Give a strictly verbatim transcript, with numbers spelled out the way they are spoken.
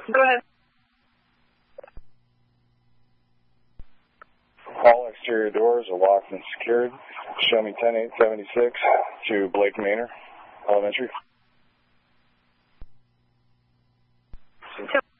Go ahead. All exterior doors are locked and secured. Show me ten eight seventy-six to Blake Manor Elementary.